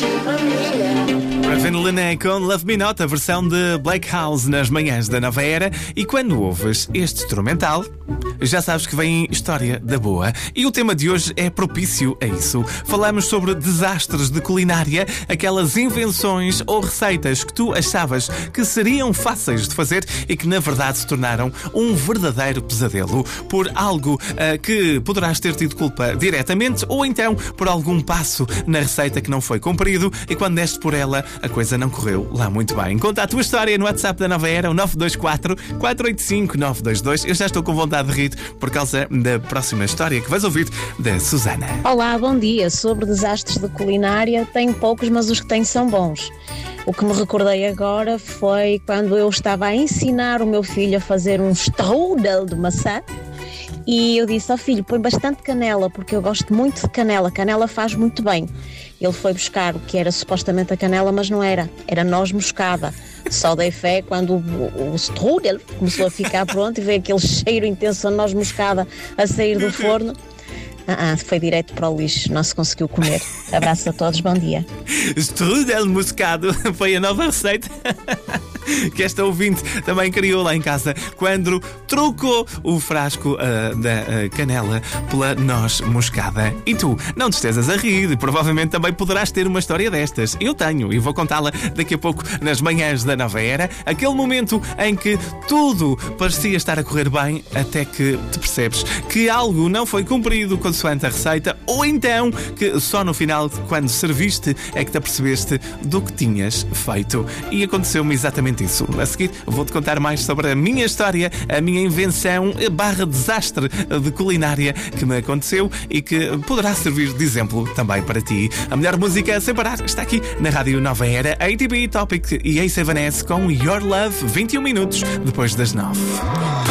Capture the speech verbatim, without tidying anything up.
Raven Lené com Love Me Not, a versão de Black House nas manhãs da Nova Era. E quando ouves este instrumental, já sabes que vem história da boa. E o tema de hoje é propício a isso. Falamos sobre desastres de culinária, aquelas invenções ou receitas que tu achavas que seriam fáceis de fazer e que na verdade se tornaram um verdadeiro pesadelo por algo uh, que poderás ter tido culpa diretamente ou então por algum passo na receita que não foi cumprido e quando deste por ela a coisa não correu lá muito bem. Conta a tua história no WhatsApp da Nova Era, o nove dois quatro, quatro oito cinco, nove dois dois. Eu já estou com vontade de rir por causa da próxima história que vais ouvir da Susana. Olá, bom dia. Sobre desastres de culinária, tenho poucos, mas os que tenho são bons. O que me recordei agora foi quando eu estava a ensinar o meu filho a fazer um strudel de maçã. E eu disse ao filho, põe bastante canela, porque eu gosto muito de canela, canela faz muito bem. Ele foi buscar o que era supostamente a canela, mas não era, era noz moscada. Só dei fé quando o, o strudel começou a ficar pronto e veio aquele cheiro intenso de noz moscada a sair do forno. Ah, ah, foi direto para o lixo, não se conseguiu comer. Abraço a todos, bom dia. Strudel moscado foi a nova receita que esta ouvinte também criou lá em casa quando trocou o frasco uh, da uh, canela pela noz moscada. E tu, não te estejas a rir, provavelmente também poderás ter uma história destas. Eu tenho e vou contá-la daqui a pouco nas manhãs da Nova Era. Aquele momento em que tudo parecia estar a correr bem até que te percebes que algo não foi cumprido consoante a receita ou então que só no final, quando serviste, é que te apercebeste do que tinhas feito. E aconteceu-me exatamente isso. A seguir vou-te contar mais sobre a minha história, a minha invenção barra desastre de culinária que me aconteceu e que poderá servir de exemplo também para ti. A melhor música sem parar está aqui na Rádio Nova Era, A T B Topic e A sete S com Your Love, vinte e um minutos depois das nove.